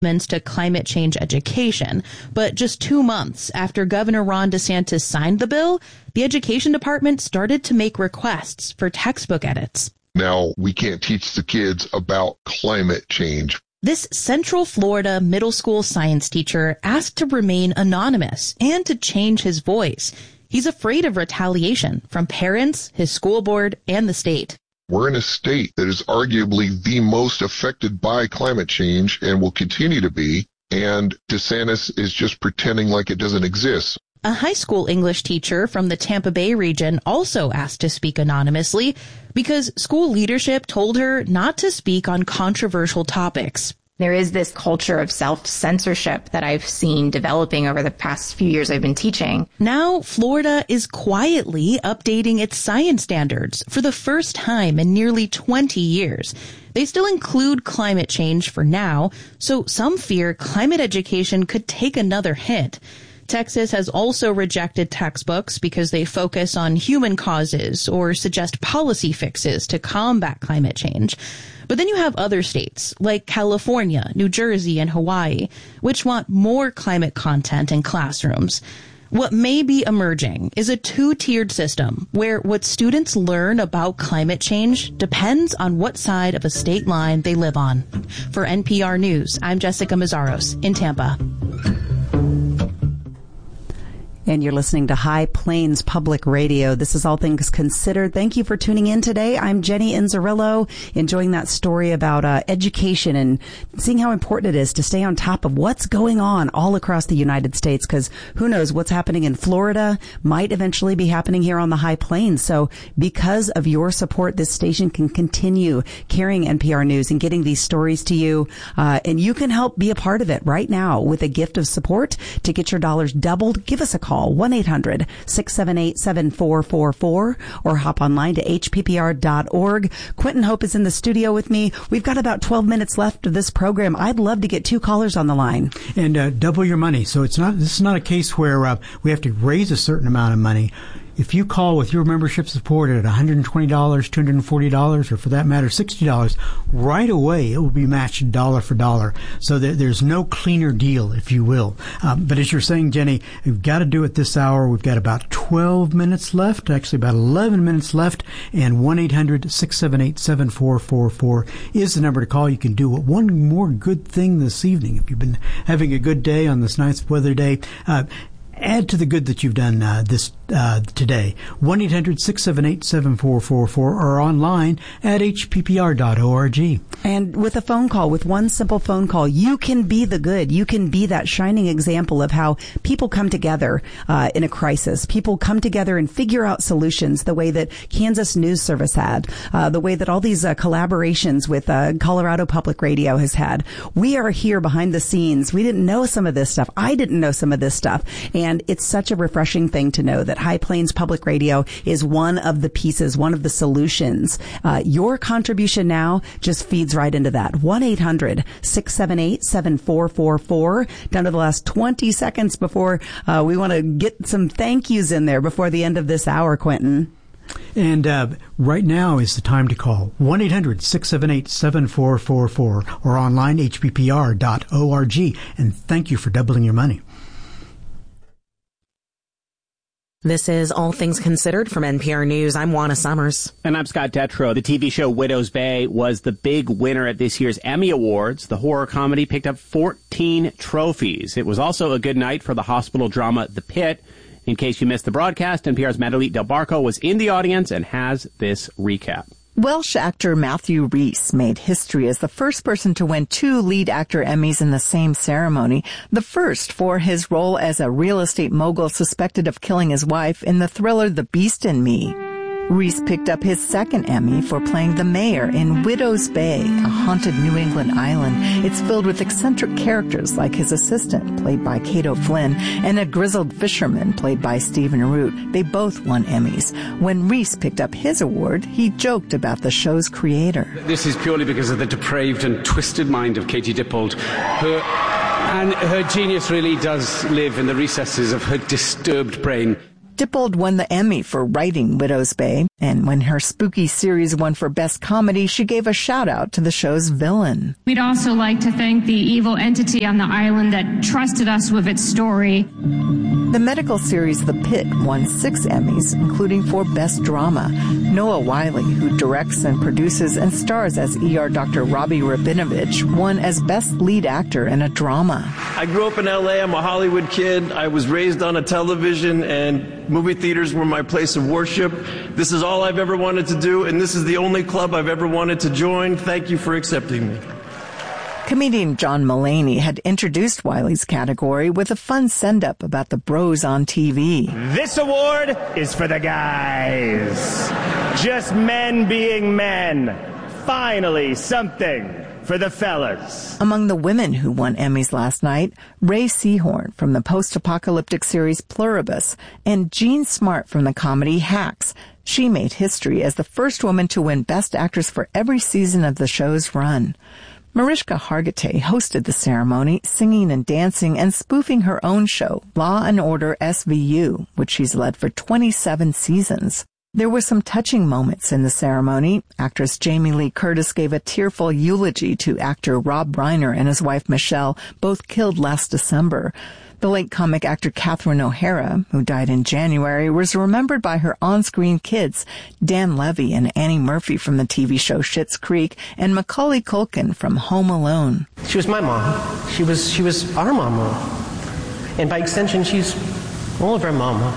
to climate change education. But just 2 months after Governor Ron DeSantis signed the bill, the education department started to make requests for textbook edits. Now we can't teach the kids about climate change. This Central Florida middle school science teacher asked to remain anonymous and to change his voice. He's afraid of retaliation from parents, his school board, and the state. We're in a state that is arguably the most affected by climate change and will continue to be, and DeSantis is just pretending like it doesn't exist. A high school English teacher from the Tampa Bay region also asked to speak anonymously because school leadership told her not to speak on controversial topics. There is this culture of self-censorship that I've seen developing over the past few years I've been teaching. Now, Florida is quietly updating its science standards for the first time in nearly 20 years. They still include climate change for now, so some fear climate education could take another hit. Texas has also rejected textbooks because they focus on human causes or suggest policy fixes to combat climate change. But then you have other states like California, New Jersey, and Hawaii, which want more climate content in classrooms. What may be emerging is a two-tiered system where what students learn about climate change depends on what side of a state line they live on. For NPR News, I'm Jessica Mazzaros in Tampa. And you're listening to High Plains Public Radio. This is All Things Considered. Thank you for tuning in today. I'm Jenny Inzerillo, enjoying that story about education and seeing how important it is to stay on top of what's going on all across the United States, because who knows what's happening in Florida might eventually be happening here on the High Plains. So because of your support, this station can continue carrying NPR News and getting these stories to you. And you can help be a part of it right now with a gift of support to get your dollars doubled. Give us a call. 1-800-678-7444 or hop online to hppr.org. Quentin Hope is in the studio with me. We've got about 12 minutes left of this program. I'd love to get 2 callers on the line. And double your money. So this is not a case where we have to raise a certain amount of money. If you call with your membership support at $120, $240, or for that matter, $60, right away it will be matched dollar for dollar. So there's no cleaner deal, if you will. But as you're saying, Jenny, we've got to do it this hour. We've got about 12 minutes left, actually about 11 minutes left, and 1-800-678-7444 is the number to call. You can do one more good thing this evening. If you've been having a good day on this nice weather day, add to the good that you've done today. 1-800-678-7444 or online at hppr.org. And with a phone call, with one simple phone call, you can be the good. You can be that shining example of how people come together in a crisis. People come together and figure out solutions the way that Kansas News Service had, the way that all these collaborations with Colorado Public Radio has had. We are here behind the scenes. We didn't know some of this stuff. I didn't know some of this stuff. And it's such a refreshing thing to know that High Plains Public Radio is one of the pieces, one of the solutions. Your contribution now just feeds right into that. 1-800-678-7444. Down to the last 20 seconds before we want to get some thank yous in there before the end of this hour, Quentin. And right now is the time to call 1-800-678-7444 or online hppr.org. And thank you for doubling your money. This is All Things Considered from NPR News. I'm Juana Summers. And I'm Scott Detrow. The TV show Widow's Bay was the big winner at this year's Emmy Awards. The horror comedy picked up 14 trophies. It was also a good night for the hospital drama The Pit. In case you missed the broadcast, NPR's Madeline Del Barco was in the audience and has this recap. Welsh actor Matthew Rhys made history as the first person to win 2 lead actor Emmys in the same ceremony, the first for his role as a real estate mogul suspected of killing his wife in the thriller The Beast in Me. Rhys picked up his second Emmy for playing the mayor in Widow's Bay, a haunted New England island. It's filled with eccentric characters like his assistant, played by Cato Flynn, and a grizzled fisherman, played by Stephen Root. They both won Emmys. When Rhys picked up his award, he joked about the show's creator. This is purely because of the depraved and twisted mind of Katie Dippold. Her genius really does live in the recesses of her disturbed brain. Dippold won the Emmy for writing Widow's Bay, and when her spooky series won for Best Comedy, she gave a shout-out to the show's villain. We'd also like to thank the evil entity on the island that trusted us with its story. The medical series The Pit won 6 Emmys, including for Best Drama. Noah Wiley, who directs and produces and stars as ER Dr. Robbie Rabinovich, won as Best Lead Actor in a Drama. I grew up in LA. I'm a Hollywood kid. I was raised on a television, and movie theaters were my place of worship. This is all I've ever wanted to do, and this is the only club I've ever wanted to join. Thank you for accepting me. Comedian John Mulaney had introduced Wiley's category with a fun send-up about the bros on TV. This award is for the guys. Just men being men. Finally, something for the fellas. Among the women who won Emmys last night, Ray Seahorn from the post-apocalyptic series Pluribus and Jean Smart from the comedy Hacks. She made history as the first woman to win Best Actress for every season of the show's run. Mariska Hargitay hosted the ceremony, singing and dancing and spoofing her own show, Law and Order SVU, which she's led for 27 seasons. There were some touching moments in the ceremony. Actress Jamie Lee Curtis gave a tearful eulogy to actor Rob Reiner and his wife Michelle, both killed last December. The late comic actor Catherine O'Hara, who died in January, was remembered by her on-screen kids, Dan Levy and Annie Murphy from the TV show Schitt's Creek, and Macaulay Culkin from Home Alone. She was my mom. She was our mama. And by extension, she's all of our mama.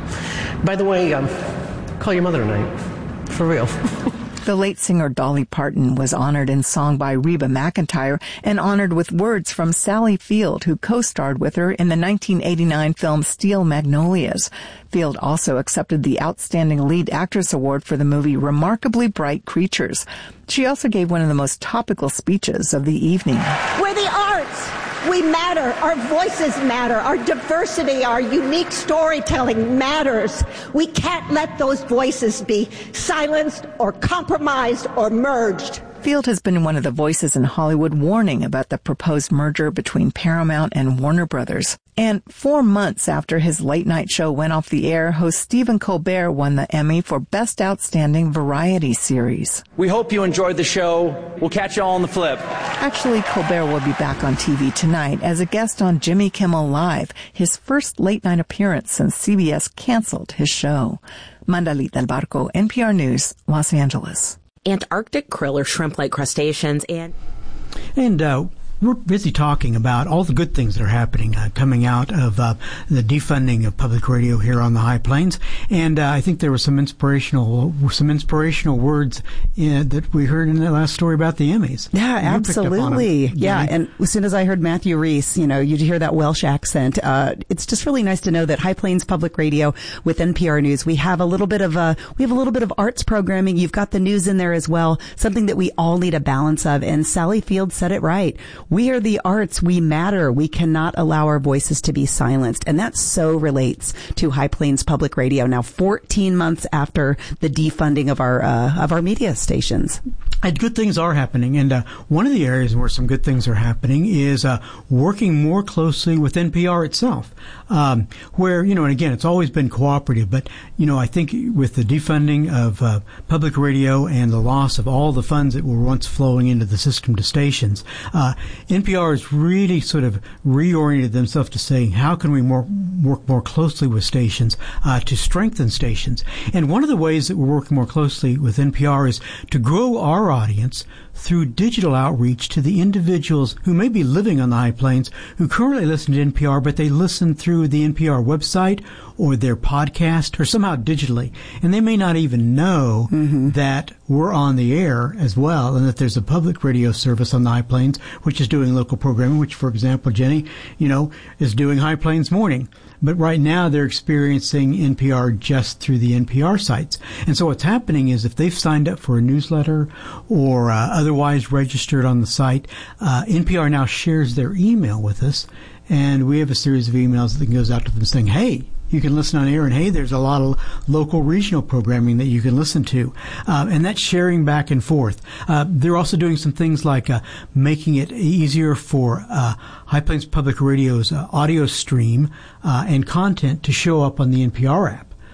By the way, call your mother tonight. For real. The late singer Dolly Parton was honored in song by Reba McEntire and honored with words from Sally Field, who co-starred with her in the 1989 film Steel Magnolias. Field also accepted the Outstanding Lead Actress Award for the movie Remarkably Bright Creatures. She also gave one of the most topical speeches of the evening. We're the arts. We matter. Our voices matter. Our diversity, our unique storytelling matters. We can't let those voices be silenced or compromised or merged. Field has been one of the voices in Hollywood warning about the proposed merger between Paramount and Warner Brothers. And 4 months after his late-night show went off the air, host Stephen Colbert won the Emmy for Best Outstanding Variety Series. We hope you enjoyed the show. We'll catch you all on the flip. Actually, Colbert will be back on TV tonight as a guest on Jimmy Kimmel Live, his first late-night appearance since CBS canceled his show. Mandalit Del Barco, NPR News, Los Angeles. Antarctic krill or shrimp-like crustaceans and we're busy talking about all the good things that are happening coming out of the defunding of public radio here on the High Plains, and I think there were some inspirational words that we heard in that last story about the Emmys. Yeah, absolutely. Yeah, and as soon as I heard Matthew Reese, you'd hear that Welsh accent. It's just really nice to know that High Plains Public Radio with NPR News, we have a little bit of arts programming. You've got the news in there as well, something that we all need a balance of. And Sally Field said it right. We are the arts. We matter. We cannot allow our voices to be silenced. And that so relates to High Plains Public Radio now 14 months after the defunding of our media stations. And good things are happening. And one of the areas where some good things are happening is working more closely with NPR itself, where, and again, it's always been cooperative. But, I think with the defunding of public radio and the loss of all the funds that were once flowing into the system to stations, NPR has really sort of reoriented themselves to saying, how can we work more closely with stations to strengthen stations? And one of the ways that we're working more closely with NPR is to grow our audience through digital outreach to the individuals who may be living on the High Plains who currently listen to NPR, but they listen through the NPR website or their podcast or somehow digitally. And they may not even know that we're on the air as well and that there's a public radio service on the High Plains which is doing local programming, which, for example, Jenny, is doing High Plains Morning. But right now they're experiencing NPR just through the NPR sites. And so what's happening is if they've signed up for a newsletter or otherwise registered on the site, NPR now shares their email with us. And we have a series of emails that goes out to them saying, hey, you can listen on air, and hey, there's a lot of local regional programming that you can listen to. And that's sharing back and forth. They're also doing some things like making it easier for High Plains Public Radio's audio stream and content to show up on the NPR app.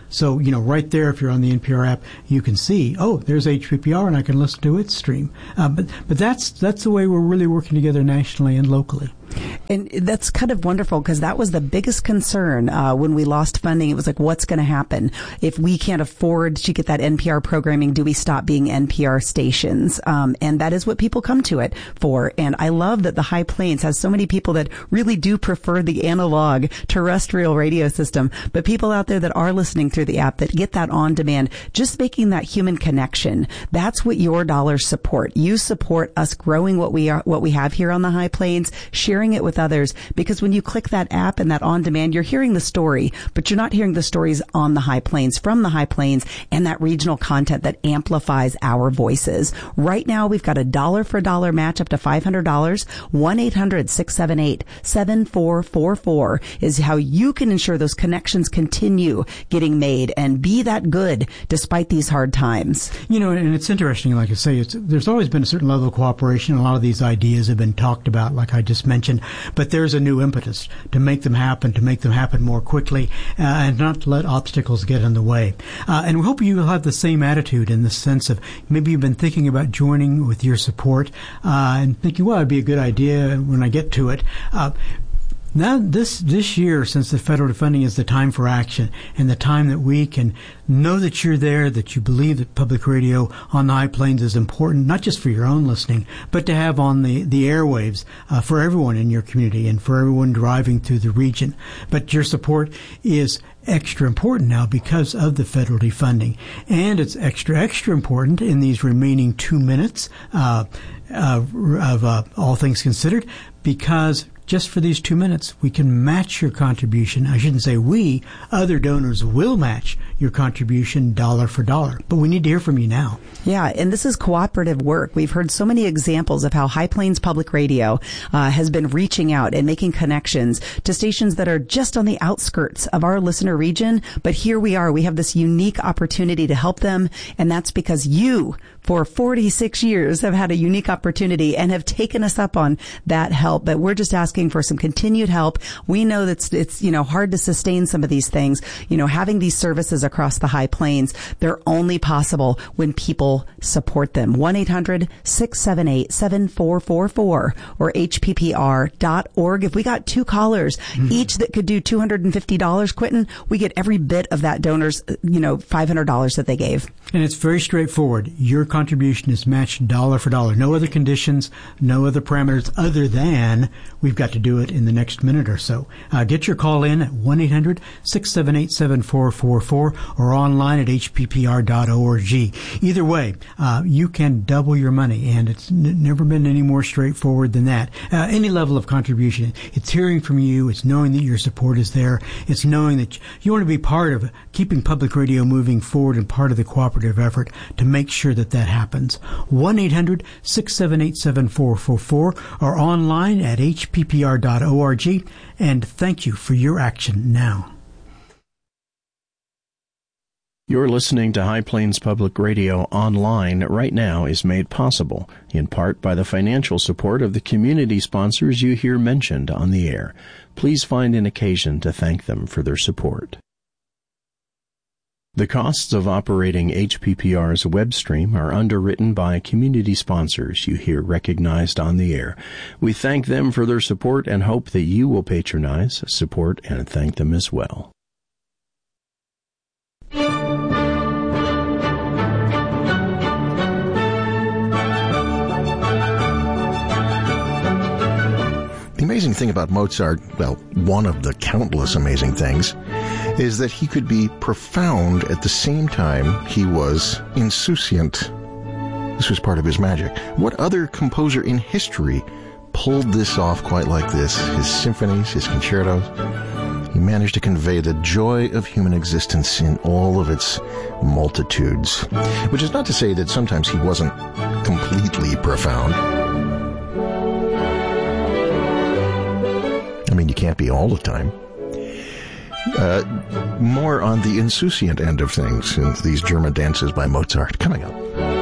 So, right there, if you're on the NPR app, you can see, there's HPPR, and I can listen to its stream. But that's the way we're really working together nationally and locally. And that's kind of wonderful, because that was the biggest concern when we lost funding. It was like, what's going to happen? If we can't afford to get that NPR programming, do we stop being NPR stations? And that is what people come to it for. And I love that the High Plains has so many people that really do prefer the analog terrestrial radio system, but people out there that are listening through the app that get that on demand, just making that human connection. That's what your dollars support. You support us growing what we have here on the High Plains, sharing it with others, because when you click that app and that on demand, you're hearing the story, but you're not hearing the stories on the High Plains, from the High Plains, and that regional content that amplifies our voices. Right now, we've got a dollar for dollar match up to $500. 1-800-678-7444 is how you can ensure those connections continue getting made and be that good despite these hard times. And it's interesting, like I say, there's always been a certain level of cooperation. A lot of these ideas have been talked about, like I just mentioned, but there's a new impetus to make them happen more quickly, and not to let obstacles get in the way. And we hope you will have the same attitude, in the sense of maybe you've been thinking about joining with your support, and thinking, well, it'd be a good idea when I get to it. Now, this year, since the federal funding is the time for action, and the time that we can know that you're there, that you believe that public radio on the High Plains is important, not just for your own listening, but to have on the airwaves for everyone in your community and for everyone driving through the region. But your support is extra important now because of the federal defunding. And it's extra important in these remaining 2 minutes of All Things Considered, because just for these 2 minutes, we can match your contribution. I shouldn't say we, other donors will match your contribution dollar for dollar. But we need to hear from you now. Yeah, and this is cooperative work. We've heard so many examples of how High Plains Public Radio has been reaching out and making connections to stations that are just on the outskirts of our listener region. But here we are. We have this unique opportunity to help them, and that's because you, for 46 years, have had a unique opportunity and have taken us up on that help. But we're just asking for some continued help. We know that it's hard to sustain some of these things. Having these services across the High Plains, they're only possible when people support them. 1-800-678-7444 or hppr.org. If we got 2 callers, each that could do $250, Quentin, we get every bit of that donor's, $500 that they gave. And it's very straightforward. Your contribution is matched dollar for dollar. No other conditions, no other parameters other than we've got to do it in the next minute or so. Get your call in at 1-800-678-7444 or online at hppr.org. Either way, you can double your money, and it's never been any more straightforward than that. Any level of contribution, it's hearing from you, it's knowing that your support is there, it's knowing that you want to be part of keeping public radio moving forward and part of the cooperative effort to make sure that happens. 1-800-678-7444 or online at hppr.org, and thank you for your action now. You're listening to High Plains Public Radio online right now is made possible, in part by the financial support of the community sponsors you hear mentioned on the air. Please find an occasion to thank them for their support. The costs of operating HPPR's web stream are underwritten by community sponsors you hear recognized on the air. We thank them for their support and hope that you will patronize, support, and thank them as well. The amazing thing about Mozart, well, one of the countless amazing things, is that he could be profound at the same time he was insouciant. This was part of his magic. What other composer in history pulled this off quite like this? His symphonies, his concertos. He managed to convey the joy of human existence in all of its multitudes. Which is not to say that sometimes he wasn't completely profound. I mean, you can't be all the time. More on the insouciant end of things in these German dances by Mozart coming up.